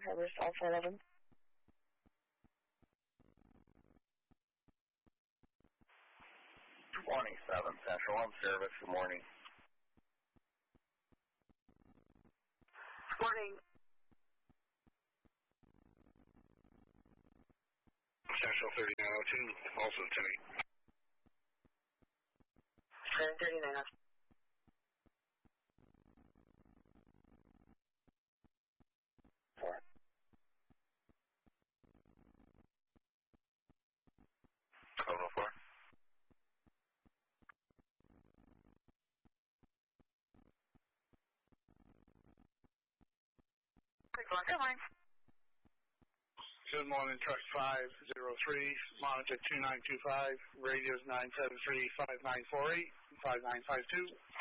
Herbert's Alpha 11. Good morning, 7 Central. I'm service. Good morning. Good morning. Central 3902, also Lieutenant. 39. Good morning. Good morning, Truck 503, monitor 2925, radios 973-5948, 5952.